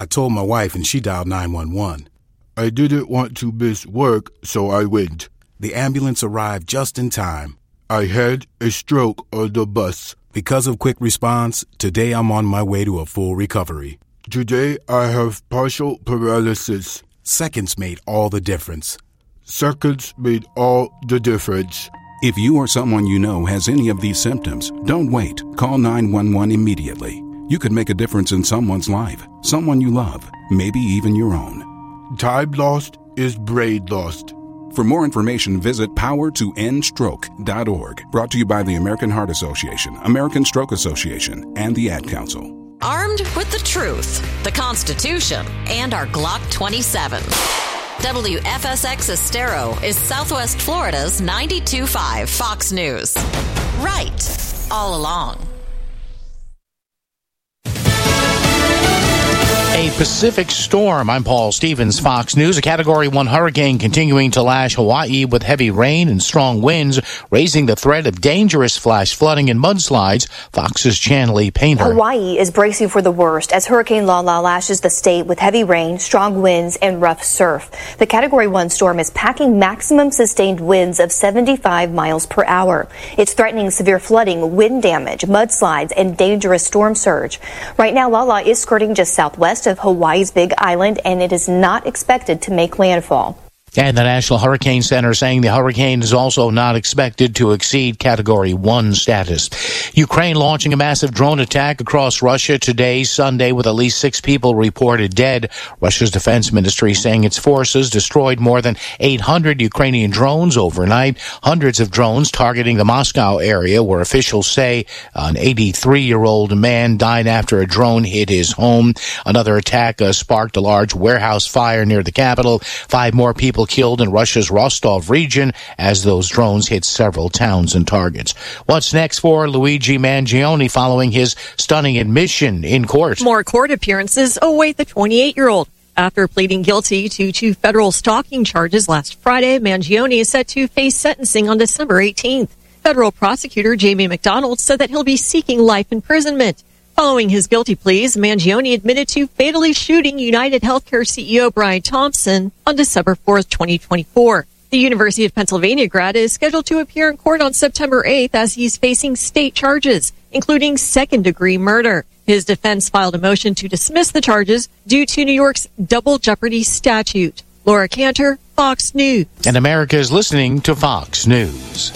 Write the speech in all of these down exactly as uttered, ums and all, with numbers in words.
I told my wife and she dialed nine one one. I didn't want to miss work, so I went. The ambulance arrived just in time. I had a stroke on the bus. Because of quick response, today I'm on my way to a full recovery. Today I have partial paralysis. Seconds made all the difference. Seconds made all the difference. If you or someone you know has any of these symptoms, don't wait. Call nine one one immediately. You could make a difference in someone's life, someone you love, maybe even your own. Time lost is brain lost. For more information, visit power to end stroke dot org. Brought to you by the American Heart Association, American Stroke Association, and the Ad Council. Armed with the truth, the Constitution, and our Glock twenty-seven. W F S X Estero is Southwest Florida's ninety-two point five Fox News. Right all along. A Pacific storm. I'm Paul Stevens, Fox News. A Category one hurricane continuing to lash Hawaii with heavy rain and strong winds, raising the threat of dangerous flash flooding and mudslides. Fox's Chanley Painter. Hawaii is bracing for the worst as Hurricane Lala lashes the state with heavy rain, strong winds, and rough surf. The Category one storm is packing maximum sustained winds of seventy-five miles per hour. It's threatening severe flooding, wind damage, mudslides, and dangerous storm surge. Right now, Lala is skirting just southwest of Hawaii's Big Island, and it is not expected to make landfall. And the National Hurricane Center saying the hurricane is also not expected to exceed Category one status. Ukraine launching a massive drone attack across Russia today, Sunday, with at least six people reported dead. Russia's defense ministry saying its forces destroyed more than eight hundred Ukrainian drones overnight. Hundreds of drones targeting the Moscow area, where officials say an eighty-three-year-old man died after a drone hit his home. Another attack uh, sparked a large warehouse fire near the capital. Five more people killed in Russia's Rostov region as those drones hit several towns and targets. What's next for Luigi Mangione following his stunning admission in court? More court appearances await the twenty-eight-year-old. After pleading guilty to two federal stalking charges last Friday, Mangione is set to face sentencing on December eighteenth. Federal prosecutor Jamie McDonald said that he'll be seeking life imprisonment. Following his guilty pleas, Mangione admitted to fatally shooting United Healthcare C E O Brian Thompson on December fourth, twenty twenty-four. The University of Pennsylvania grad is scheduled to appear in court on September eighth as he's facing state charges, including second-degree murder. His defense filed a motion to dismiss the charges due to New York's double jeopardy statute. Laura Cantor, Fox News. And America is listening to Fox News.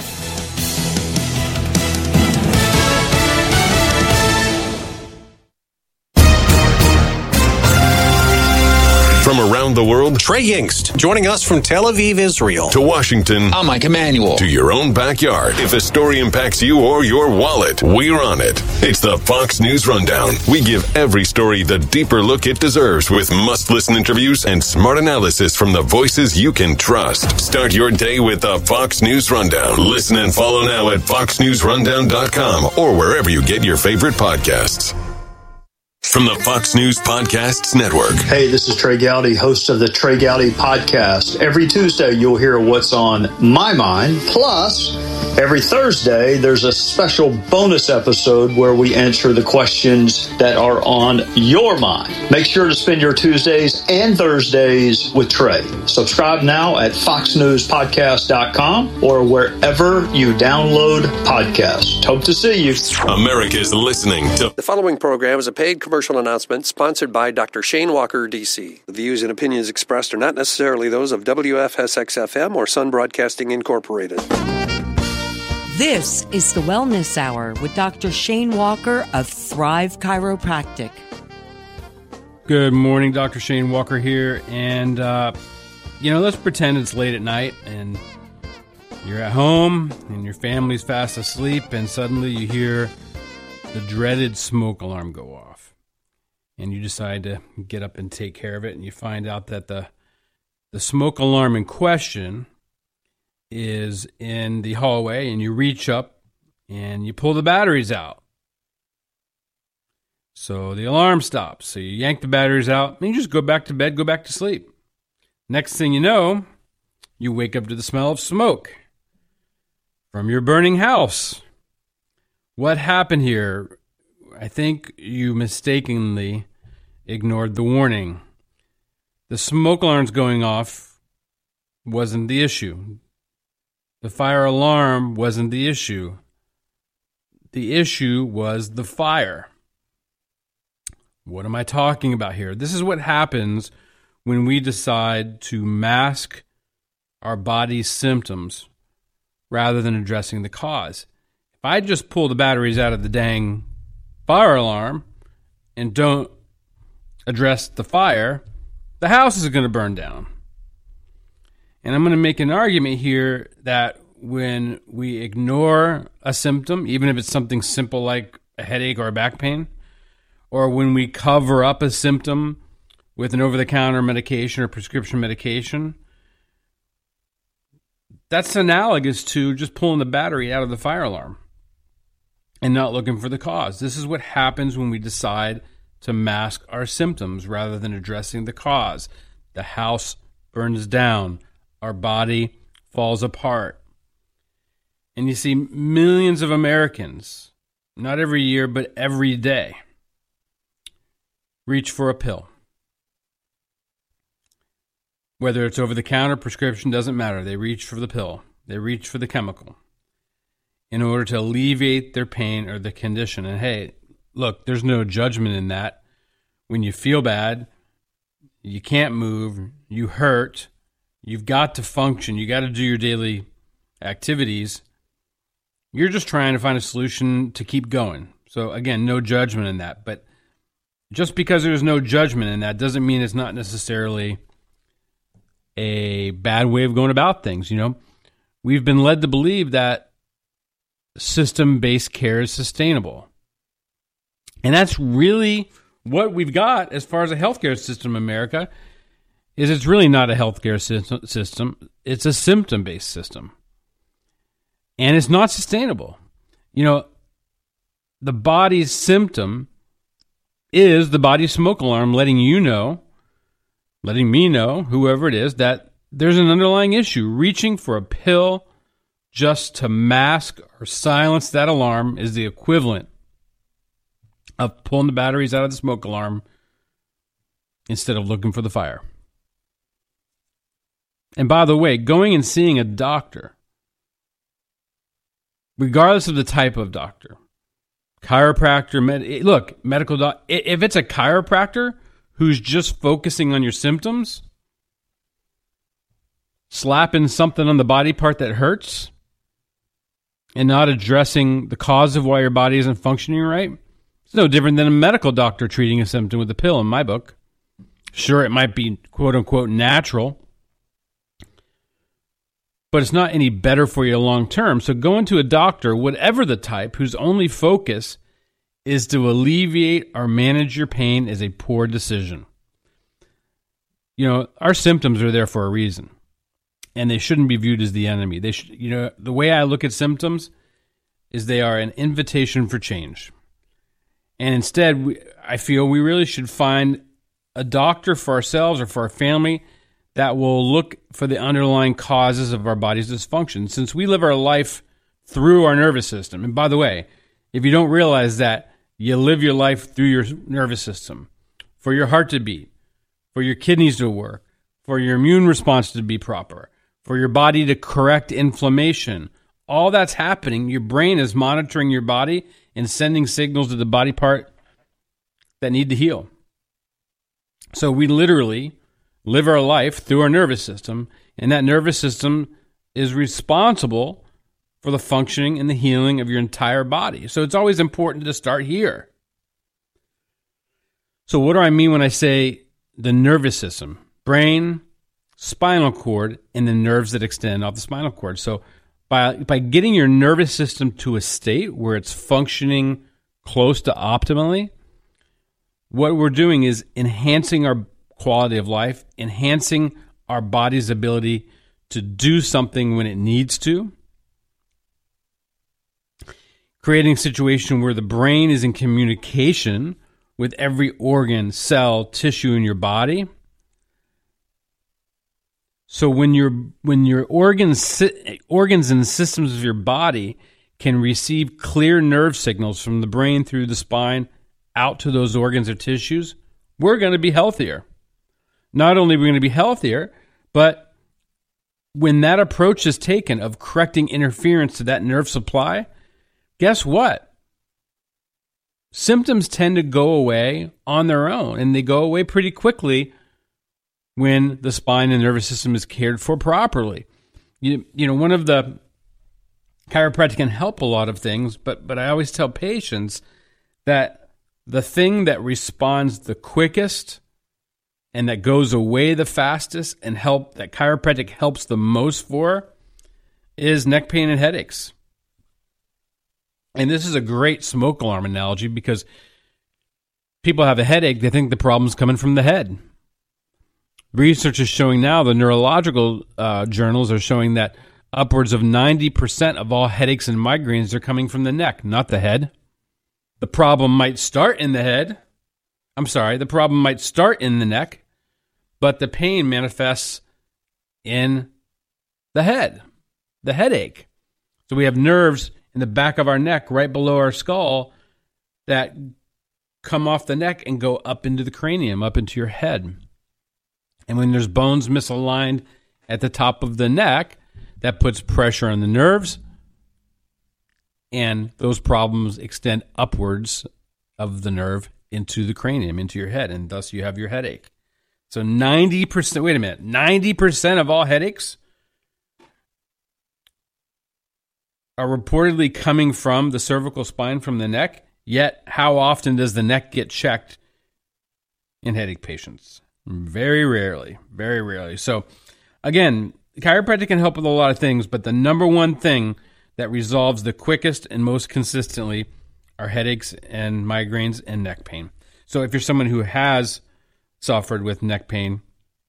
From around the world, Trey Yingst, joining us from Tel Aviv, Israel. To Washington. I'm Mike Emanuel. To your own backyard. If a story impacts you or your wallet, we're on it. It's the Fox News Rundown. We give every story the deeper look it deserves with must-listen interviews and smart analysis from the voices you can trust. Start your day with the Fox News Rundown. Listen and follow now at fox news rundown dot com or wherever you get your favorite podcasts. From the Fox News Podcasts Network. Hey, this is Trey Gowdy, host of the Trey Gowdy Podcast. Every Tuesday, you'll hear what's on my mind. Plus, every Thursday, there's a special bonus episode where we answer the questions that are on your mind. Make sure to spend your Tuesdays and Thursdays with Trey. Subscribe now at fox news podcast dot com or wherever you download podcasts. Hope to see you. America's listening to... The following program is a paid commercial announcement sponsored by Doctor Shane Walker, D C. The views and opinions expressed are not necessarily those of W F S X F M or Sun Broadcasting Incorporated. This is the Wellness Hour with Doctor Shane Walker of Thrive Chiropractic. Good morning, Doctor Shane Walker here. And, uh, you know, let's pretend it's late at night and you're at home and your family's fast asleep and suddenly you hear the dreaded smoke alarm go off. And you decide to get up and take care of it, and you find out that the the smoke alarm in question is in the hallway, and you reach up and you pull the batteries out. So the alarm stops. So you yank the batteries out, and you just go back to bed, go back to sleep. Next thing you know, you wake up to the smell of smoke from your burning house. What happened here? I think you mistakenly ignored the warning. The smoke alarms going off wasn't the issue. The fire alarm wasn't the issue. The issue was the fire. What am I talking about here? This is what happens when we decide to mask our body's symptoms rather than addressing the cause. If I just pull the batteries out of the dang fire alarm and don't address the fire, the house is going to burn down. And I'm going to make an argument here that when we ignore a symptom, even if it's something simple like a headache or a back pain, or when we cover up a symptom with an over-the-counter medication or prescription medication, that's analogous to just pulling the battery out of the fire alarm and not looking for the cause. This is what happens when we decide to mask our symptoms rather than addressing the cause. The house burns down. Our body falls apart. And you see millions of Americans, not every year, but every day, reach for a pill. Whether it's over-the-counter, prescription, doesn't matter. They reach for the pill. They reach for the chemical in order to alleviate their pain or the condition. And hey, look, there's no judgment in that. When you feel bad, you can't move, you hurt, you've got to function, you got to do your daily activities. You're just trying to find a solution to keep going. So again, no judgment in that. But just because there's no judgment in that doesn't mean it's not necessarily a bad way of going about things. You know, we've been led to believe that system-based care is sustainable. And that's really what we've got as far as a healthcare system in America, is it's really not a healthcare system. It's a symptom-based system. And it's not sustainable. You know, the body's symptom is the body's smoke alarm letting you know, letting me know, whoever it is, that there's an underlying issue. Reaching for a pill just to mask or silence that alarm is the equivalent of pulling the batteries out of the smoke alarm instead of looking for the fire. And by the way, going and seeing a doctor, regardless of the type of doctor, chiropractor, med- look, medical doc, if it's a chiropractor who's just focusing on your symptoms, slapping something on the body part that hurts, and not addressing the cause of why your body isn't functioning right, it's no different than a medical doctor treating a symptom with a pill in my book. Sure, it might be quote-unquote natural, but it's not any better for you long term. So going to a doctor, whatever the type, whose only focus is to alleviate or manage your pain, is a poor decision. You know, our symptoms are there for a reason, and they shouldn't be viewed as the enemy. They should, you know, the way I look at symptoms is they are an invitation for change. And instead, we, I feel we really should find a doctor for ourselves or for our family that will look for the underlying causes of our body's dysfunction, since we live our life through our nervous system. And by the way, if you don't realize that, you live your life through your nervous system, for your heart to beat, for your kidneys to work, for your immune response to be proper, for your body to correct inflammation. All that's happening, your brain is monitoring your body and sending signals to the body part that need to heal. So we literally live our life through our nervous system, and that nervous system is responsible for the functioning and the healing of your entire body. So it's always important to start here. So what do I mean when I say the nervous system? Brain, spinal cord, and the nerves that extend off the spinal cord. So by by getting your nervous system to a state where it's functioning close to optimally, what we're doing is enhancing our quality of life, enhancing our body's ability to do something when it needs to, creating a situation where the brain is in communication with every organ, cell, tissue in your body. So when your when your organs organs and systems of your body can receive clear nerve signals from the brain through the spine out to those organs or tissues, we're going to be healthier. Not only are we going to be healthier, but when that approach is taken of correcting interference to that nerve supply, guess what? Symptoms tend to go away on their own, and they go away pretty quickly when the spine and nervous system is cared for properly. You, you know, one of the chiropractic can help a lot of things, but but I always tell patients that the thing that responds the quickest and that goes away the fastest and help that chiropractic helps the most for is neck pain and headaches. And this is a great smoke alarm analogy because people have a headache, they think the problem's coming from the head. Research is showing now, the neurological uh, journals are showing that upwards of ninety percent of all headaches and migraines are coming from the neck, not the head. The problem might start in the head. I'm sorry, the problem might start in the neck, but the pain manifests in the head, the headache. So we have nerves in the back of our neck, right below our skull, that come off the neck and go up into the cranium, up into your head. And when there's bones misaligned at the top of the neck, that puts pressure on the nerves, and those problems extend upwards of the nerve into the cranium, into your head, and thus you have your headache. So ninety percent, wait a minute, ninety percent of all headaches are reportedly coming from the cervical spine, from the neck, yet how often does the neck get checked in headache patients? Very rarely, very rarely. So again, chiropractic can help with a lot of things, but the number one thing that resolves the quickest and most consistently are headaches and migraines and neck pain. So if you're someone who has suffered with neck pain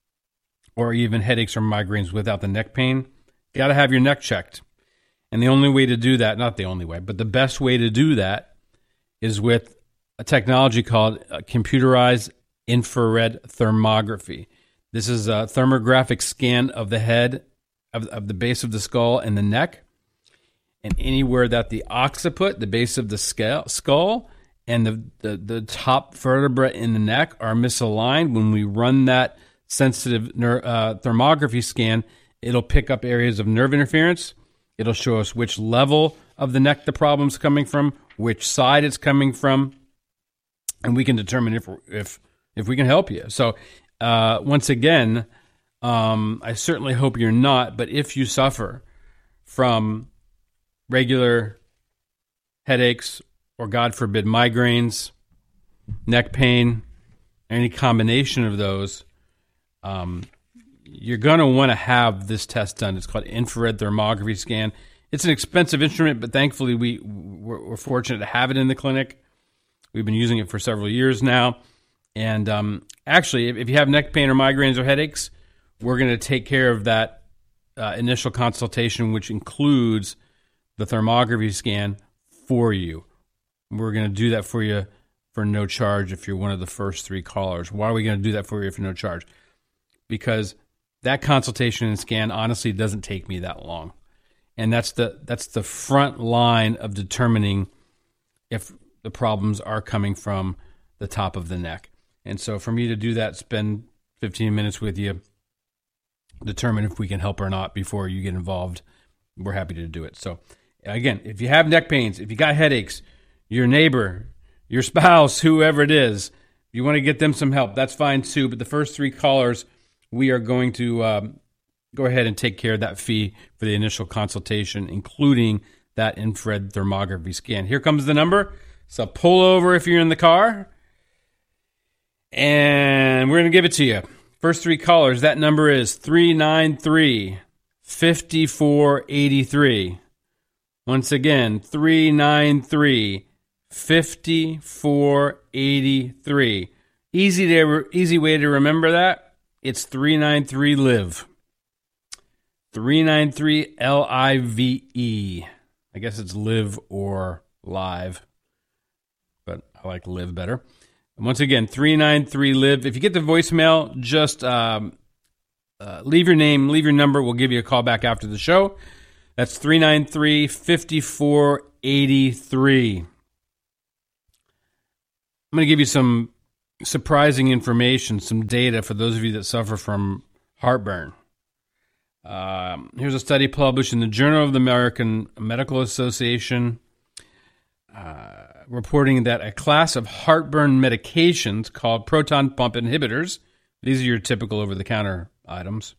or even headaches or migraines without the neck pain, you got to have your neck checked. And the only way to do that, not the only way, but the best way to do that is with a technology called computerized infrared thermography. This is a thermographic scan of the head, of, of the base of the skull and the neck, and anywhere that the occiput, the base of the scale, skull, and the, the, the top vertebra in the neck are misaligned. When we run that sensitive ner- uh, thermography scan, it'll pick up areas of nerve interference. It'll show us which level of the neck the problem's coming from, which side it's coming from, and we can determine if if if we can help you. So uh, once again, um, I certainly hope you're not, but if you suffer from regular headaches or, God forbid, migraines, neck pain, any combination of those, um, you're going to want to have this test done. It's called infrared thermography scan. It's an expensive instrument, but thankfully we, we're, we're fortunate to have it in the clinic. We've been using it for several years now. And um, actually, if, if you have neck pain or migraines or headaches, we're going to take care of that uh, initial consultation, which includes the thermography scan for you. We're going to do that for you for no charge if you're one of the first three callers. Why are we going to do that for you for no charge? Because that consultation and scan honestly doesn't take me that long. And that's the that's the front line of determining if the problems are coming from the top of the neck. And so for me to do that, spend fifteen minutes with you, determine if we can help or not before you get involved, we're happy to do it. So again, if you have neck pains, if you got headaches, your neighbor, your spouse, whoever it is, you want to get them some help, that's fine too. But the first three callers, we are going to um, go ahead and take care of that fee for the initial consultation, including that infrared thermography scan. Here comes the number. So pull over if you're in the car, and we're going to give it to you. First three callers, that number is three nine three, five four eight three. Once again, three nine three, five four eight three. Easy to easy way to remember that. It's three nine three live. three nine three L I V E. I guess it's live or live, but I like live better. And once again, three nine three live. If you get the voicemail, just um, uh, leave your name, leave your number. We'll give you a call back after the show. That's three nine three, five four eight three. I'm going to give you some surprising information, some data for those of you that suffer from heartburn. Um, here's a study published in the Journal of the American Medical Association uh, reporting that a class of heartburn medications called proton pump inhibitors, these are your typical over-the-counter items,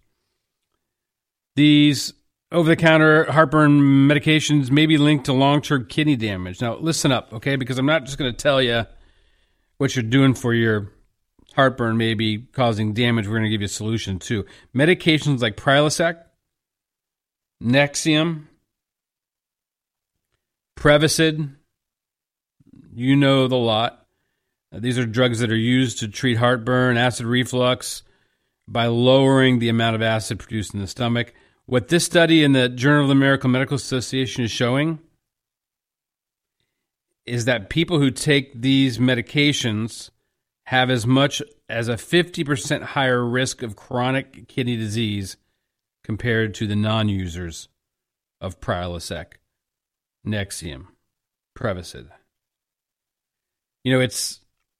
these over-the-counter heartburn medications may be linked to long-term kidney damage. Now, listen up, okay, because I'm not just going to tell you what you're doing for your heartburn may be causing damage. We're going to give you a solution too. Medications like Prilosec, Nexium, Prevacid, you know the lot. Uh, these are drugs that are used to treat heartburn, acid reflux, by lowering the amount of acid produced in the stomach. What this study in the Journal of the American Medical Association is showing is that people who take these medications have as much as a fifty percent higher risk of chronic kidney disease compared to the non-users of Prilosec, Nexium, Prevacid. You know, it's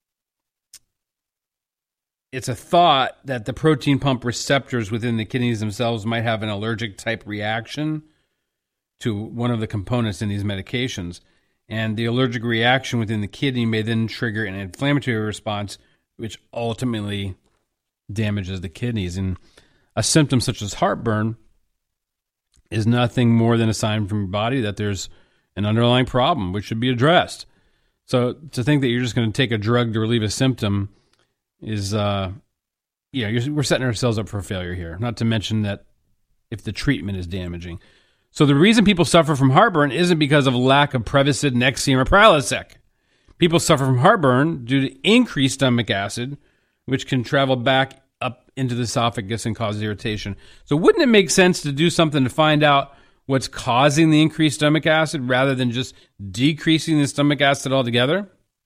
it's a thought that the proton pump receptors within the kidneys themselves might have an allergic type reaction to one of the components in these medications. And the allergic reaction within the kidney may then trigger an inflammatory response, which ultimately damages the kidneys. And a symptom such as heartburn is nothing more than a sign from your body that there's an underlying problem which should be addressed. So to think that you're just going to take a drug to relieve a symptom is, uh, yeah, you're, we're setting ourselves up for failure here. Not to mention that if the treatment is damaging. So the reason people suffer from heartburn isn't because of lack of Prevacid, Nexium, or Prilosec. People suffer from heartburn due to increased stomach acid, which can travel back up into the esophagus and cause irritation. So wouldn't it make sense to do something to find out what's causing the increased stomach acid rather than just decreasing the stomach acid altogether?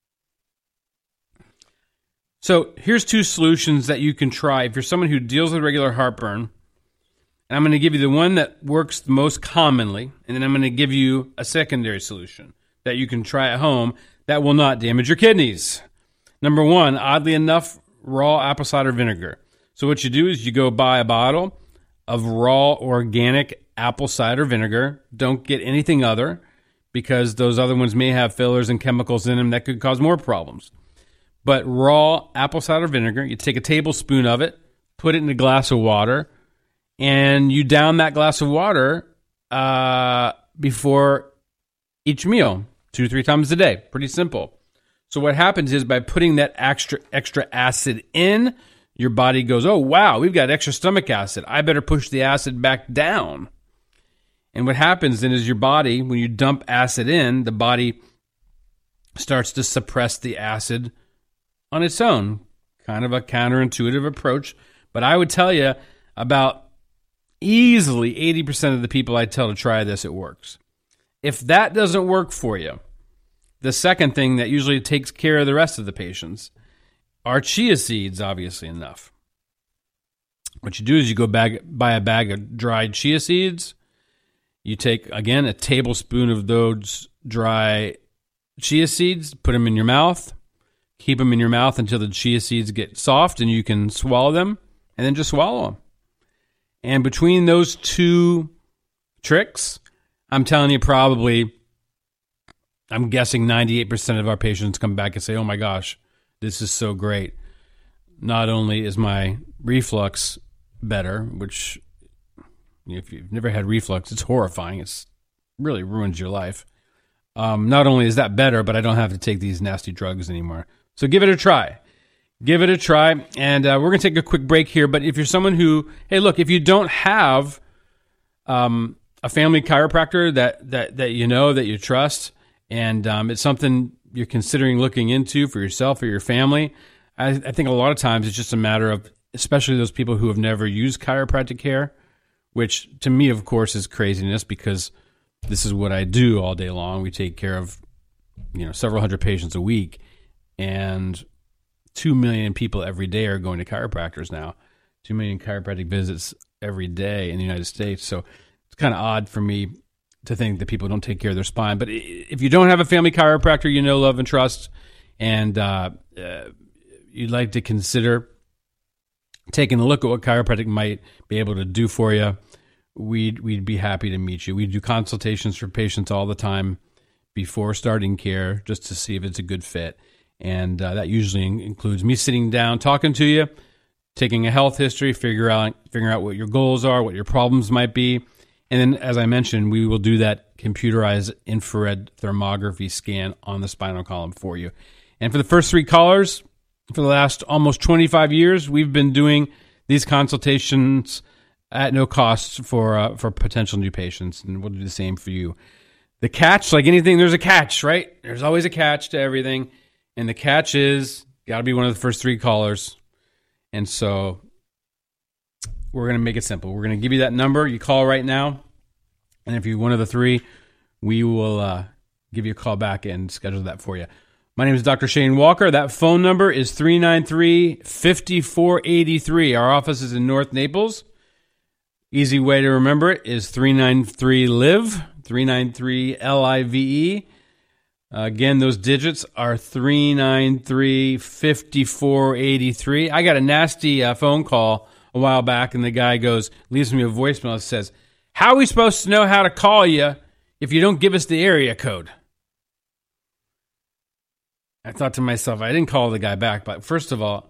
So here's two solutions that you can try if you're someone who deals with regular heartburn. And I'm going to give you the one that works the most commonly, and then I'm going to give you a secondary solution that you can try at home that will not damage your kidneys. Number one, oddly enough, raw apple cider vinegar. So what you do is you go buy a bottle of raw organic apple cider vinegar. Don't get anything other, because those other ones may have fillers and chemicals in them that could cause more problems. But raw apple cider vinegar, you take a tablespoon of it, put it in a glass of water, and you down that glass of water uh, before each meal, two to three times a day. Pretty simple. So what happens is by putting that extra extra acid in, your body goes, oh, wow, we've got extra stomach acid. I better push the acid back down. And what happens then is your body, when you dump acid in, the body starts to suppress the acid on its own. Kind of a counterintuitive approach. But I would tell you about easily eighty percent of the people I tell to try this, it works. If that doesn't work for you, the second thing that usually takes care of the rest of the patients are chia seeds, obviously enough. What you do is you go bag, buy a bag of dried chia seeds. You take, again, a tablespoon of those dry chia seeds, put them in your mouth, keep them in your mouth until the chia seeds get soft and you can swallow them, and then just swallow them. And between those two tricks, I'm telling you probably, I'm guessing ninety-eight percent of our patients come back and say, oh my gosh, this is so great. Not only is my reflux better, which if you've never had reflux, it's horrifying. It's really ruins your life. Um, not only is that better, but I don't have to take these nasty drugs anymore. So give it a try. Give it a try, and uh, we're going to take a quick break here. But if you're someone who, hey, look, if you don't have um, a family chiropractor that, that, that you know, that you trust, and um, it's something you're considering looking into for yourself or your family, I, I think a lot of times it's just a matter of, especially those people who have never used chiropractic care, which to me, of course, is craziness because this is what I do all day long. We take care of, you know, several hundred patients a week, and Two million people every day are going to chiropractors now. Two million chiropractic visits every day in the United States. So it's kind of odd for me to think that people don't take care of their spine. But if you don't have a family chiropractor you know, love, and trust, and uh, uh, you'd like to consider taking a look at what chiropractic might be able to do for you, we'd, we'd be happy to meet you. We do consultations for patients all the time before starting care just to see if it's a good fit. And uh, that usually includes me sitting down, talking to you, taking a health history, figure out, figuring out what your goals are, what your problems might be. And then, as I mentioned, we will do that computerized infrared thermography scan on the spinal column for you. And for the first three callers, for the last almost twenty-five years, we've been doing these consultations at no cost for uh, for potential new patients, and we'll do the same for you. The catch, like anything, there's a catch, right? There's always a catch to everything, and the catch is got to be one of the first three callers. And so we're going to make it simple. We're going to give you that number. You call right now, and if you're one of the three, we will uh, give you a call back and schedule that for you. My name is Doctor Shane Walker. That phone number is three nine three, five four eight three. Our office is in North Naples. Easy way to remember it is three nine three live, three nine three L I V E. Uh, again, those digits are three nine three, five four eight three. I got a nasty uh, phone call a while back, and the guy goes, leaves me a voicemail that says, how are we supposed to know how to call you if you don't give us the area code? I thought to myself, I didn't call the guy back, but first of all,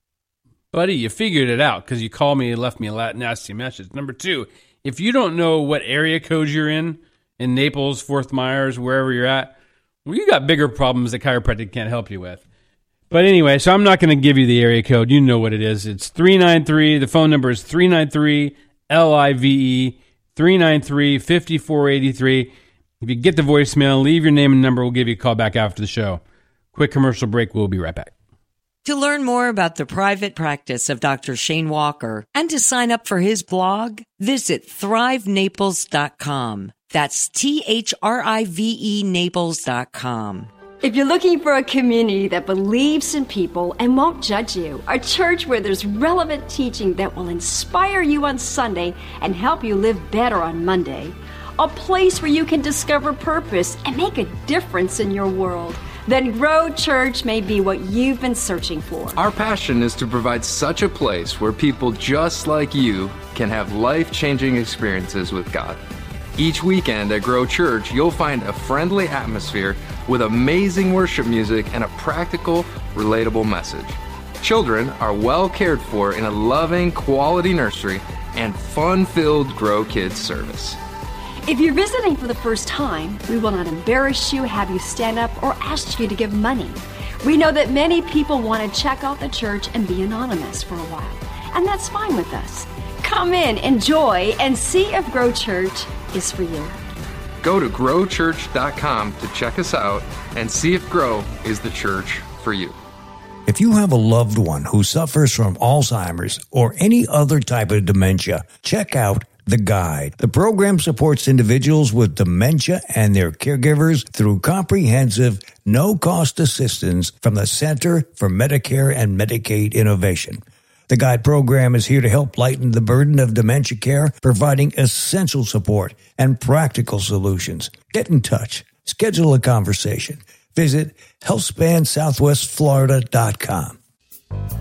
buddy, you figured it out because you called me and left me a nasty message. Number two, if you don't know what area code you're in, in Naples, Fort Myers, wherever you're at, well, you got bigger problems that chiropractic can't help you with. But anyway, so I'm not going to give you the area code. You know what it is. It's three nine three. The phone number is three nine three L I V E, three nine three, five four eight three. If you get the voicemail, leave your name and number. We'll give you a call back after the show. Quick commercial break. We'll be right back. To learn more about the private practice of Doctor Shane Walker and to sign up for his blog, visit thrive naples dot com. That's T H R I V E Naples dot com. If you're looking for a community that believes in people and won't judge you, a church where there's relevant teaching that will inspire you on Sunday and help you live better on Monday, a place where you can discover purpose and make a difference in your world, then Grow Church may be what you've been searching for. Our passion is to provide such a place where people just like you can have life-changing experiences with God. Each weekend at Grow Church, you'll find a friendly atmosphere with amazing worship music and a practical, relatable message. Children are well cared for in a loving, quality nursery and fun-filled Grow Kids service. If you're visiting for the first time, we will not embarrass you, have you stand up, or ask you to give money. We know that many people want to check out the church and be anonymous for a while, and that's fine with us. Come in, enjoy, and see if Grow Church is for you. Go to grow church dot com to check us out and see if Grow is the church for you. If you have a loved one who suffers from Alzheimer's or any other type of dementia, check out The Guide. The program supports individuals with dementia and their caregivers through comprehensive, no-cost assistance from the Center for Medicare and Medicaid Innovation. The Guide program is here to help lighten the burden of dementia care, providing essential support and practical solutions. Get in touch. Schedule a conversation. Visit healthspan southwest florida dot com.